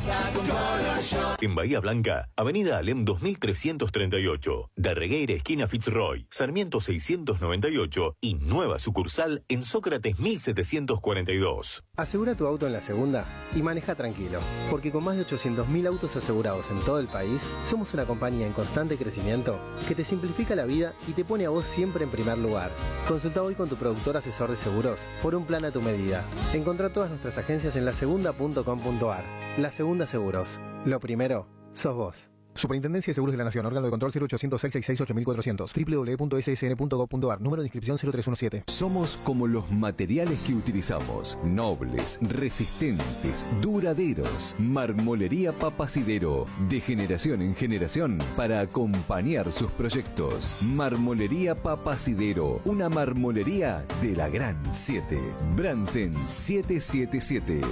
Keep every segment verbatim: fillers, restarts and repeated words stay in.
pasa con Color Shop. En Bahía Blanca, Avenida Alem dos mil trescientos treinta y ocho, Darregueira esquina Fitzroy, Sarmiento seiscientos noventa y ocho y nueva sucursal en Sócrates mil setecientos cuarenta y dos. Asegura tu auto en la segunda y maneja tranquilo, porque con más de ochocientos mil autos asegurados en todo el país, somos una compañía en constante crecimiento que te simplifica la vida y te pone a vos siempre en primer lugar. Consulta hoy con tu productor asesor de seguros por un plan a tu medida. Encontrá todas nuestras agencias en la segunda punto com punto ar. La Segunda Seguros. Lo primero, sos vos. Superintendencia de Seguros de la Nación, órgano de control cero ochocientos seis sesenta y seis ocho mil cuatrocientos, doble u doble u doble u punto ese ese ene punto gob punto ar, número de inscripción cero tres uno siete. Somos como los materiales que utilizamos, nobles, resistentes, duraderos. Marmolería Papacidero, de generación en generación, para acompañar sus proyectos. Marmolería Papacidero, una marmolería de la Gran siete. Bransen setecientos setenta y siete.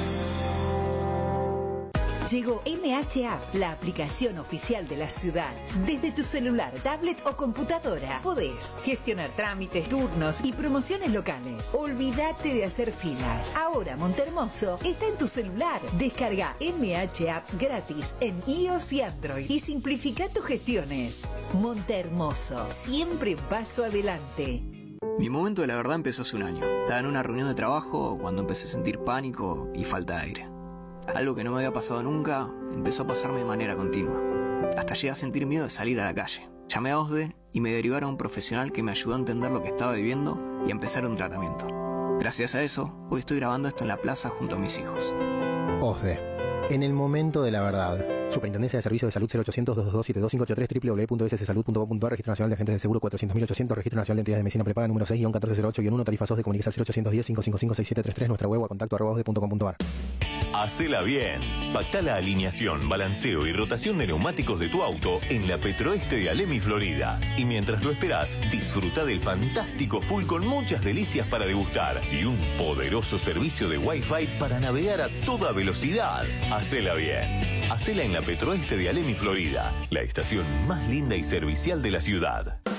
Llegó M H App, la aplicación oficial de la ciudad. Desde tu celular, tablet o computadora podés gestionar trámites, turnos y promociones locales. Olvídate de hacer filas. Ahora Montehermoso está en tu celular. Descarga M H App gratis en iOS y Android y simplifica tus gestiones. Montehermoso, siempre paso adelante. Mi momento de la verdad empezó hace un año. Estaba en una reunión de trabajo cuando empecé a sentir pánico y falta de aire. Algo que no me había pasado nunca empezó a pasarme de manera continua. Hasta llegué a sentir miedo de salir a la calle. Llamé a OSDE y me derivaron a un profesional que me ayudó a entender lo que estaba viviendo y a empezar un tratamiento. Gracias a eso, hoy estoy grabando esto en la plaza junto a mis hijos. OSDE. En el momento de la verdad. Superintendencia de Servicios de Salud cero ochocientos, dos dos dos, siete dos cinco ocho tres, doble u doble u doble u punto ese ese salud punto com punto ar, Registro Nacional de Agentes del Seguro cuatrocientos mil ochocientos, Registro Nacional de Entidades de Medicina Prepaga número seis guion catorce cero ocho guion uno, tarifa SOSDE, comunicas al cero ochocientos diez, cinco cinco cinco, seis siete tres tres, nuestra web a contacto arroba osde punto com punto ar. Hacela bien. Pactá la alineación, balanceo y rotación de neumáticos de tu auto en la Petroeste de Alem y Florida. Y mientras lo esperás, disfruta del fantástico full con muchas delicias para degustar y un poderoso servicio de Wi-Fi para navegar a toda velocidad. Hacela bien. Hacela en la Petroeste de Alem y Florida, la estación más linda y servicial de la ciudad.